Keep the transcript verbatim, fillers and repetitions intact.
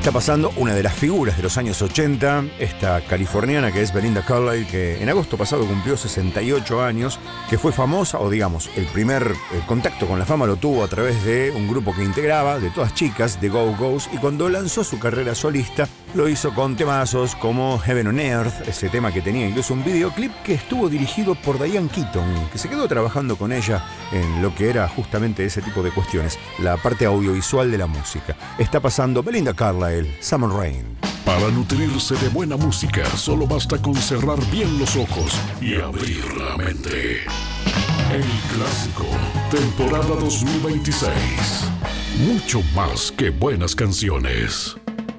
Está pasando una de las figuras de los años ochenta, esta californiana que es Belinda Carlisle, que en agosto pasado cumplió sesenta y ocho años, que fue famosa, o digamos, el primer eh, contacto con la fama lo tuvo a través de un grupo que integraba, de todas chicas, de Go-Go's, y cuando lanzó su carrera solista, lo hizo con temazos como Heaven on Earth, ese tema que tenía incluso un videoclip que estuvo dirigido por Diane Keaton, que se quedó trabajando con ella en lo que era justamente ese tipo de cuestiones, la parte audiovisual de la música. Está pasando Belinda Carlisle, Summer Rain. Para nutrirse de buena música, solo basta con cerrar bien los ojos y abrir la mente. El Clásico, temporada dos mil veintiséis. Mucho más que buenas canciones.